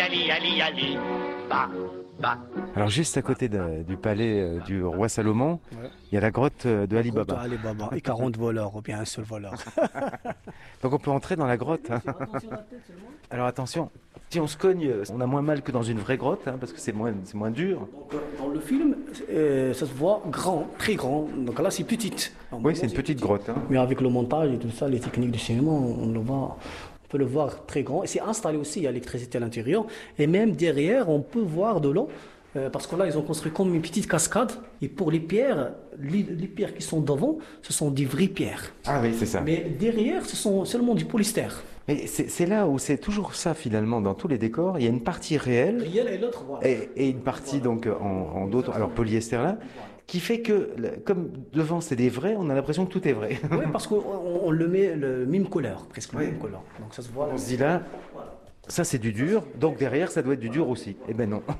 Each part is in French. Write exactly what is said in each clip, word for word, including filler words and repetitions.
Ali, Ali, Ali. Bah, bah. Alors juste à côté de- du palais euh, du roi Salomon, Ouais. il y a la grotte euh, de Ali Baba. Ali Baba et quarante voleurs, ou bien un seul voleur. Donc on peut entrer dans la grotte. hein. Alors attention, si on se cogne, on a moins mal que dans une vraie grotte, hein, parce que c'est moins, c'est moins dur. Donc, euh, dans le film, euh, ça se voit grand, très grand. Donc là, c'est petite. Oui, c'est une petite grotte. hein. Mais avec le montage et tout ça, les techniques de cinéma, on le voit, on peut le voir très grand. Et c'est installé aussi, il y a l'électricité à l'intérieur. Et même derrière, on peut voir de l'eau. euh, parce que là, ils ont construit comme une petite cascade. Et pour les pierres, les, les pierres qui sont devant, ce sont des vraies pierres. Ah oui, c'est ça. Mais derrière, ce sont seulement du polystère. Mais c'est c'est là où c'est toujours ça finalement, dans tous les décors, il y a une partie réelle Riel et l'autre, voilà. et, et une partie donc en, en d'autres, alors polyester là, qui fait que le- comme devant c'est des vrais, on a l'impression que tout est vrai. Oui, parce qu'on on le met le même couleur, presque le Oui. même couleur. Donc ça se voit. On se dit là, ça c'est du dur, donc derrière ça doit être du dur aussi. Eh ben non.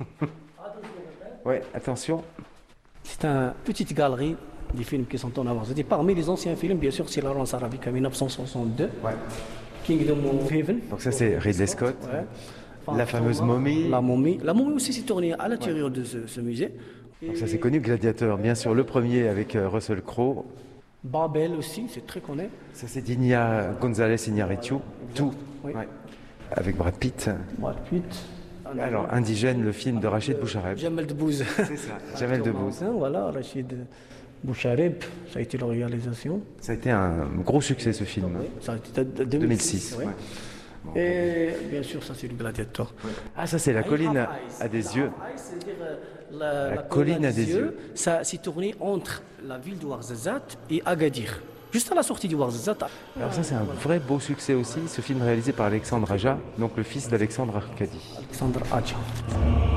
Ouais, attention. C'est une petite galerie des films qui sont en avance. C'était parmi les anciens films, bien sûr, c'est Lawrence Arabic en mille neuf cent soixante-deux. Ouais. Kingdom of Heaven. Donc ça c'est Ridley Scott. Ouais. La fameuse momie. La momie. La momie aussi s'est tournée à l'intérieur de ce, ce musée. Donc ça c'est connu, Gladiateur, bien sûr, le premier avec euh, Russell Crowe. Babel aussi, c'est très connu. Ça c'est Dinia González Iñárritu, tout, Oui. ouais. Avec Brad Pitt. Brad Pitt. Alors Indigène, le film de Rachid Bouchareb. Jamel Debbouze. C'est ça, Jamel Debbouze. Voilà, Rachid Bouchareb, ça a été la réalisation. Ça a été un gros succès ce film. hein. Ça a été de deux mille six. ouais. ouais. Et bien sûr, ça c'est le Gladiator. Ah ça c'est la colline à, à des yeux. C'est-à-dire euh, la, La la colline à des yeux. Ça s'est tourné entre la ville de Ouarzazate et Agadir. Juste à la sortie du Ouarzazate. Alors ça c'est un vrai beau succès aussi, ce film réalisé par Alexandre Aja, donc le fils d'Alexandre Arcadi. Alexandre Adja.